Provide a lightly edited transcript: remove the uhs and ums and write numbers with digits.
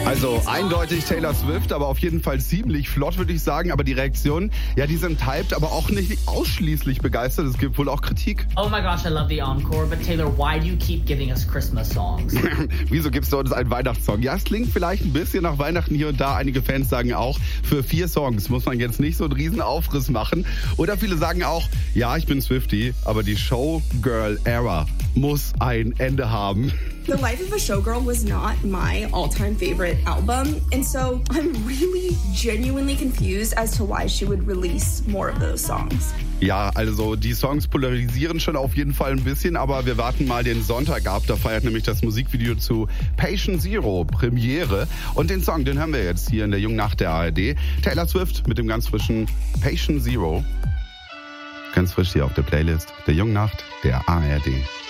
Also eindeutig Taylor Swift, aber auf jeden Fall ziemlich flott, würde ich sagen. Aber die Reaktionen, ja, die sind hyped, aber auch nicht ausschließlich begeistert. Es gibt wohl auch Kritik. Oh my gosh, I love the encore, but Taylor, why do you keep giving us Christmas songs? Wieso gibst du uns einen Weihnachtssong? Ja, es klingt vielleicht ein bisschen nach Weihnachten hier und da. Einige Fans sagen auch, für 4 Songs muss man jetzt nicht so einen riesen Aufriss machen. Oder viele sagen auch, ja, ich bin Swiftie, aber die Showgirl-Era muss ein Ende haben. The Life of a Showgirl was not my all-time favorite album, and so I'm really genuinely confused as to why she would release more of those songs. Ja, also die Songs polarisieren schon auf jeden Fall ein bisschen, aber wir warten mal den Sonntag ab. Da feiert nämlich das Musikvideo zu Patient Zero Premiere. Und den Song, den hören wir jetzt hier in der Jungen Nacht der ARD. Taylor Swift mit dem ganz frischen Patient Zero. Ganz frisch hier auf der Playlist der Jungen Nacht der ARD.